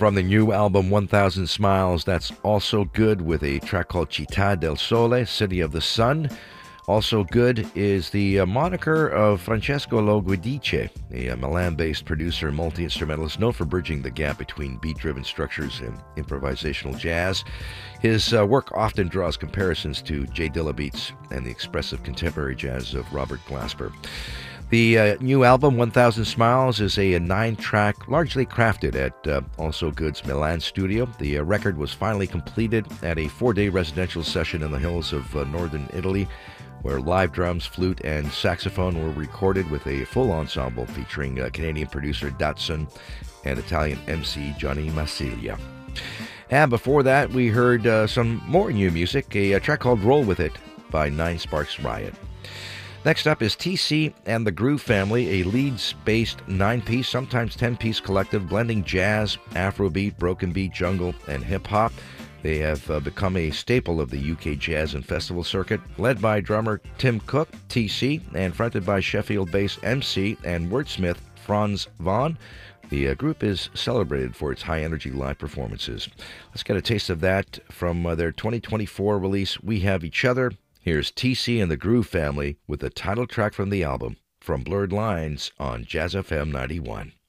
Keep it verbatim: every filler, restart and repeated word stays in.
from the new album one thousand Smiles, that's Also Good with a track called Città del Sole, City of the Sun. Also Good is the uh, moniker of Francesco Lo Guidice, a uh, Milan-based producer and multi-instrumentalist known for bridging the gap between beat-driven structures and improvisational jazz. His uh, work often draws comparisons to J Dilla beats and the expressive contemporary jazz of Robert Glasper. The uh, new album, one thousand Smiles, is a, a nine-track, largely crafted at uh, Also Good's Milan studio. The uh, record was finally completed at a four-day residential session in the hills of uh, northern Italy, where live drums, flute, and saxophone were recorded with a full ensemble featuring uh, Canadian producer Datsun and Italian M C Johnny Massilia. And before that, we heard uh, some more new music, a, a track called Roll With It by Nine Sparks Riot. Next up is T C and the Groove Family, a Leeds-based nine-piece, sometimes ten-piece collective blending jazz, Afrobeat, broken beat, jungle, and hip-hop. They have uh, become a staple of the U K jazz and festival circuit, led by drummer Tim Cook, T C, and fronted by Sheffield-based M C and wordsmith Franz Vaughan. The uh, group is celebrated for its high-energy live performances. Let's get a taste of that from uh, their twenty twenty-four release, We Have Each Other. Here's T C and the Groove Family with the title track from the album, From Blurred Lines on Jazz F M ninety-one.